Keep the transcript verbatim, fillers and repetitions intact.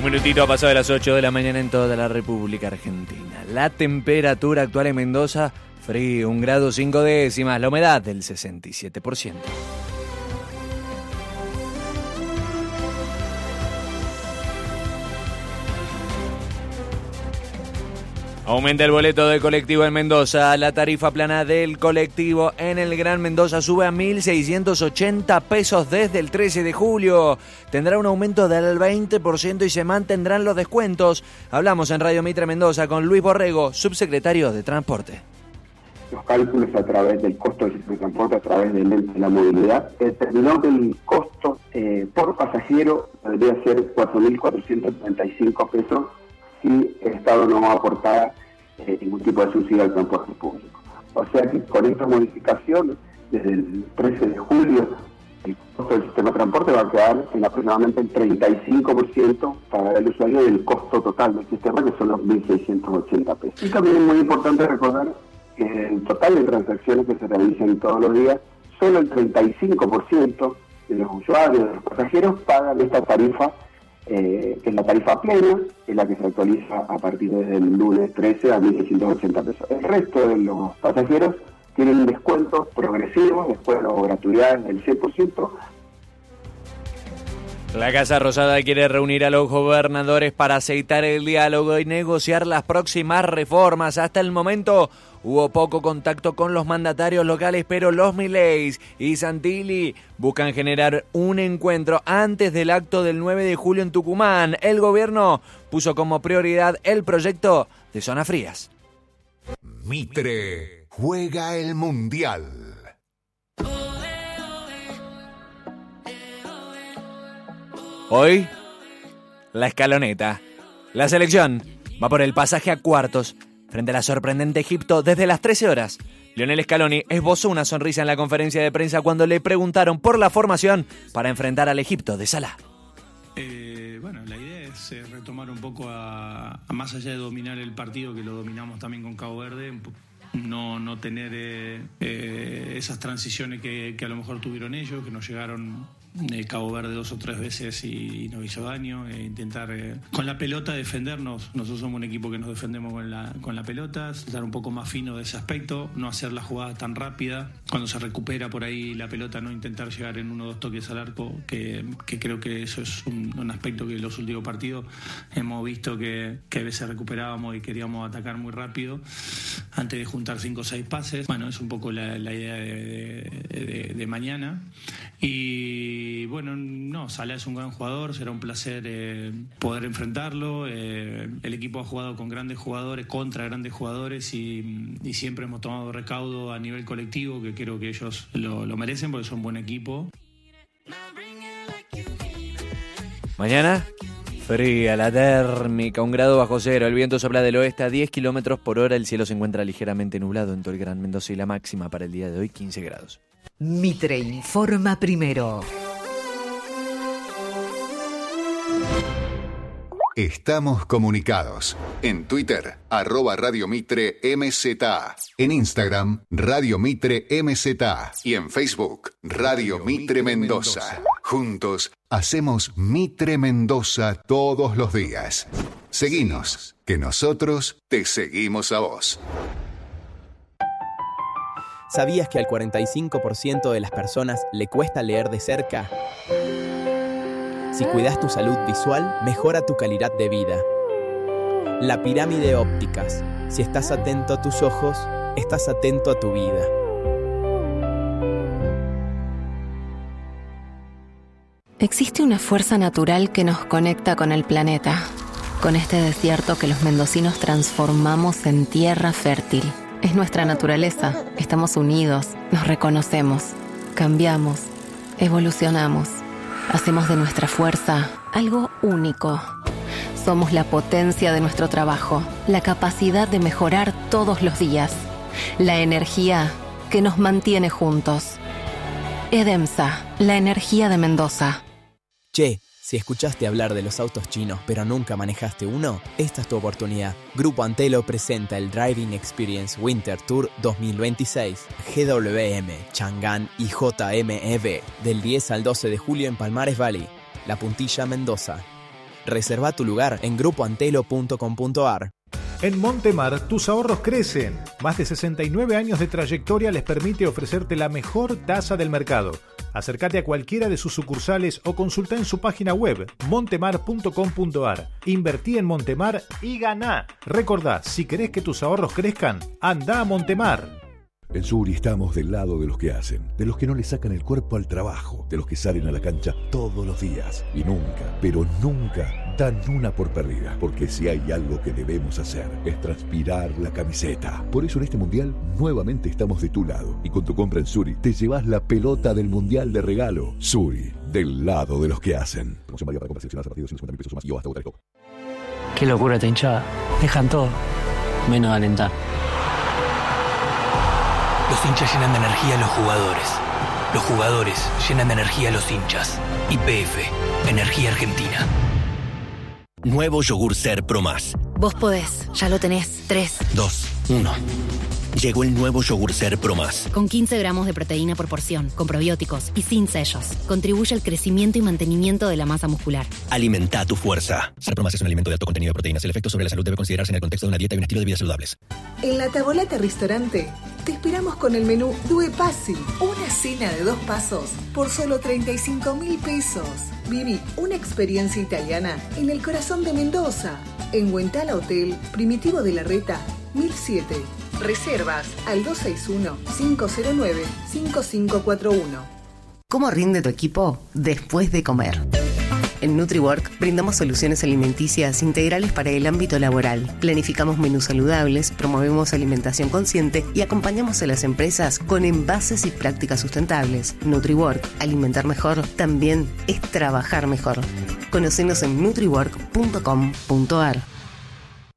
Un minutito ha pasado de las ocho de la mañana en toda la República Argentina. La temperatura actual en Mendoza, frío, un grado cinco décimas, la humedad del sesenta y siete por ciento. Aumenta el boleto de colectivo en Mendoza. La tarifa plana del colectivo en el Gran Mendoza sube a mil seiscientos ochenta pesos desde el trece de julio. Tendrá un aumento del veinte por ciento y se mantendrán los descuentos. Hablamos en Radio Mitre Mendoza con Luis Borrego, subsecretario de Transporte. Los cálculos a través del costo del sistema de transporte, a través del ente de la movilidad, determinó que el costo eh, por pasajero debería ser cuatro mil cuatrocientos treinta y cinco pesos si el Estado no aportara eh, ningún tipo de subsidio al transporte público. O sea que con esta modificación, desde el trece de julio, el costo del sistema de transporte va a quedar en aproximadamente el treinta y cinco por ciento para el usuario del costo total del sistema, que son los mil seiscientos ochenta pesos. Y también es muy importante recordar que el total de transacciones que se realizan todos los días, solo el treinta y cinco por ciento de los usuarios, de los pasajeros, pagan esta tarifa, Eh, que es la tarifa plena, que es la que se actualiza a partir del lunes trece a mil seiscientos ochenta pesos. El resto de los pasajeros tienen descuentos progresivos, descuentos o gratuidades del cien por ciento. La Casa Rosada quiere reunir a los gobernadores para aceitar el diálogo y negociar las próximas reformas. Hasta el momento hubo poco contacto con los mandatarios locales, pero los Mileis y Santilli buscan generar un encuentro antes del acto del nueve de julio en Tucumán. El gobierno puso como prioridad el proyecto de Zonas Frías. Mitre juega el Mundial. Hoy, la escaloneta. La selección va por el pasaje a cuartos frente a la sorprendente Egipto desde las trece horas. Lionel Scaloni esbozó una sonrisa en la conferencia de prensa cuando le preguntaron por la formación para enfrentar al Egipto de Salah. Eh, bueno, la idea es eh, retomar un poco a, a más allá de dominar el partido, que lo dominamos también con Cabo Verde, no, no tener eh, eh, esas transiciones que, que a lo mejor tuvieron ellos, que nos llegaron eh, Cabo Verde dos o tres veces y, y nos hizo daño, eh, intentar eh, con la pelota defendernos. Nosotros somos un equipo que nos defendemos con la, con la pelota, estar un poco más fino de ese aspecto, no hacer la jugada tan rápida, cuando se recupera por ahí la pelota no intentar llegar en uno o dos toques al arco, que, que creo que eso es un, un aspecto que en los últimos partidos hemos visto que, que a veces recuperábamos y queríamos atacar muy rápido antes de juntar cinco o seis pases. Bueno, es un poco la, la idea de, de, de, de mañana. Y bueno, no, Salah es un gran jugador, será un placer eh, poder enfrentarlo. Eh, el equipo ha jugado con grandes jugadores, contra grandes jugadores y, y siempre hemos tomado recaudo a nivel colectivo, que creo que ellos lo, lo merecen porque son un buen equipo. Mañana, fría la térmica, un grado bajo cero, el viento sopla del oeste a diez kilómetros por hora, el cielo se encuentra ligeramente nublado en todo el Gran Mendoza y la máxima para el día de hoy quince grados. Mitre informa primero. Estamos comunicados. En Twitter, arroba Radio Mitre M Z. En Instagram, Radio Mitre M Z. Y en Facebook, Radio Mitre Mendoza. Juntos, hacemos Mitre Mendoza todos los días. Seguinos, que nosotros te seguimos a vos. ¿Sabías que al cuarenta y cinco por ciento de las personas le cuesta leer de cerca? Si cuidas tu salud visual, mejora tu calidad de vida. La pirámide ópticas. Si estás atento a tus ojos, estás atento a tu vida. Existe una fuerza natural que nos conecta con el planeta, con este desierto que los mendocinos transformamos en tierra fértil. Es nuestra naturaleza, estamos unidos, nos reconocemos, cambiamos, evolucionamos. Hacemos de nuestra fuerza algo único. Somos la potencia de nuestro trabajo, la capacidad de mejorar todos los días, la energía que nos mantiene juntos. Edemsa, la energía de Mendoza. Che, si escuchaste hablar de los autos chinos pero nunca manejaste uno, esta es tu oportunidad. Grupo Antelo presenta el Driving Experience Winter Tour dos mil veintiséis, G W M, Chang'an y J M E V, del diez al doce de julio en Palmares Valley, La Puntilla, Mendoza. Reserva tu lugar en grupo antelo punto com punto ar. En Montemar, tus ahorros crecen. Más de sesenta y nueve años de trayectoria les permite ofrecerte la mejor tasa del mercado. Acércate a cualquiera de sus sucursales o consulta en su página web montemar punto com punto ar. Invertí en Montemar y ganá. Recordá, si querés que tus ahorros crezcan, anda a Montemar. En Suri estamos del lado de los que hacen, de los que no le sacan el cuerpo al trabajo, de los que salen a la cancha todos los días y nunca, pero nunca dan una por perdida, porque si hay algo que debemos hacer es transpirar la camiseta. Por eso en este mundial nuevamente estamos de tu lado y con tu compra en Suri te llevas la pelota del mundial de regalo. Suri, del lado de los que hacen. Promoción válida para compras seleccionadas a partir de ciento cincuenta mil pesos o más y o hasta votar el copo. Qué locura esta hinchada. Dejan todo, menos de alentar. Los hinchas llenan de energía a los jugadores. Los jugadores llenan de energía a los hinchas. Y P F, Energía Argentina. Nuevo yogur Ser Pro Más. Vos podés, ya lo tenés. tres, dos, uno. Llegó el nuevo yogur Ser Pro Más. Con quince gramos de proteína por porción, con probióticos y sin sellos. Contribuye al crecimiento y mantenimiento de la masa muscular. Alimenta tu fuerza. Ser Pro Más es un alimento de alto contenido de proteínas. El efecto sobre la salud debe considerarse en el contexto de una dieta y un estilo de vida saludables. En La Tavolata Restaurante te esperamos con el menú Due Passi. Una cena de dos pasos por solo treinta y cinco mil pesos. Viví una experiencia italiana en el corazón de Mendoza. En Huentala Hotel, Primitivo de la Reta, mil siete. Reservas al dos seis uno, cinco cero nueve, cinco cinco cuatro uno. ¿Cómo rinde tu equipo después de comer? En NutriWork brindamos soluciones alimenticias integrales para el ámbito laboral. Planificamos menús saludables, promovemos alimentación consciente y acompañamos a las empresas con envases y prácticas sustentables. NutriWork, alimentar mejor, también es trabajar mejor. Conocenos en nutriwork punto com punto ar.